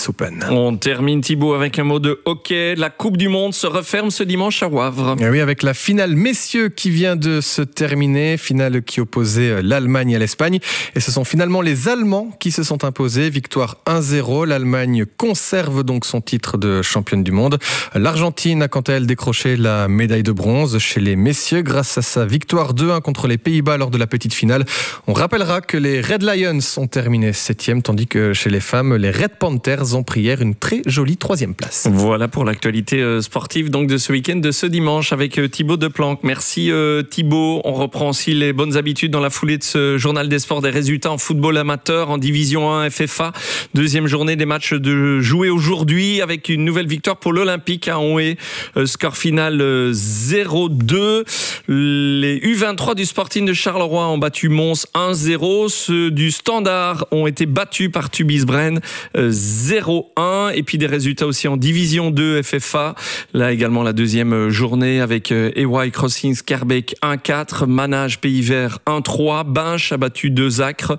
Open. On termine, Thibaut, avec un mot de hockey. La Coupe du Monde se referme ce dimanche à Wavre. Et oui, avec la finale messieurs qui vient de se terminer. Finale qui opposait l'Allemagne à l'Espagne. Et ce sont finalement les Allemands qui se sont imposés. Victoire 1-0. L'Allemagne conserve donc son titre de championne du monde. L'Argentine a quant à elle décroché la médaille de bronze chez les messieurs grâce à sa victoire 2-1 contre les Pays-Bas lors de la petite finale. On rappellera que les Red Lions ont terminé 7e, tandis que chez les femmes, les Red Panthers ont pris hier une très jolie 3e place. Voilà pour l'actualité sportive donc de ce week-end, de ce dimanche avec Thibaut Deplanque. Merci Thibaut. On reprend aussi les bonnes habitudes dans la foulée de ce journal des sports, des résultats en football amateur, en division 1 FFA. Deuxième journée des matchs de jouer aujourd'hui avec une nouvelle victoire pour l'Olympique à Onhé. Score final 0-2. Les U23 du Sporting de Charleroi ont battu Mons 1-0. Ceux du Standard ont été battus par Tubize-Brennes 0-1. Et puis des résultats aussi en division 2 FFA. Là également la deuxième journée avec EY Crossing Skerbeek 1-4, Manage Pays Vert 1-3, Binche a battu 2 Acres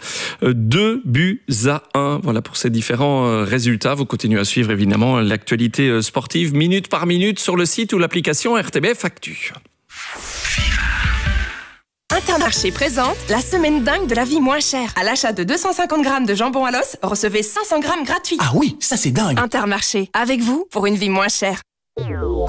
2-1. Voilà pour ces différents résultats. Vous continuez à suivre évidemment l'actualité sportive minute par minute sur le site ou l'application RTBF Actu. Intermarché présente la semaine dingue de la vie moins chère. À l'achat de 250 grammes de jambon à l'os, recevez 500 grammes gratuits. Ah oui, ça c'est dingue. Intermarché, avec vous pour une vie moins chère.